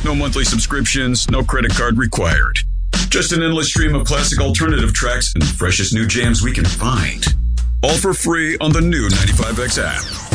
No monthly subscriptions, no credit card required. Just an endless stream of classic alternative tracks and the freshest new jams we can find. All for free on the new 95X app.